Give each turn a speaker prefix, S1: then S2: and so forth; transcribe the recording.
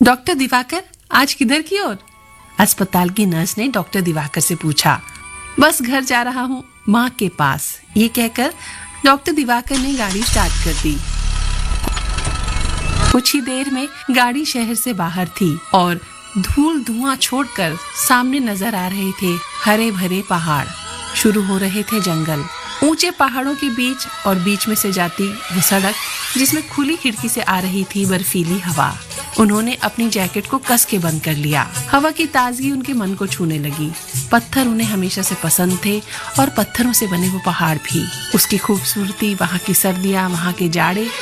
S1: Doctor Diwakar आज किधर की ओर? अस्पताल की नर्स ने डॉक्टर दिवाकर से पूछा। बस घर जा रहा हूँ, माँ के पास, ये कहकर डॉक्टर दिवाकर ने गाड़ी स्टार्ट कर दी। कुछ ही देर में गाड़ी शहर से बाहर थी और धूल धुआं छोड़कर सामने नजर आ रहे थे हरे भरे पहाड़। शुरू हो रहे थे जंगल, ऊंचे पहाड़ों के बीच और बीच में से जाती वो सड़क जिसमें खुली खिड़की से आ रही थी बर्फीली हवा। उन्होंने अपनी जैकेट को कस के बंद कर लिया। हवा की ताजगी उनके मन को छूने लगी। पत्थर उन्हें हमेशा से पसंद थे और पत्थरों से बने वो पहाड़ भी। उसकी खूबसूरती, वहाँ की सर्दियाँ, वहाँ के जाड़े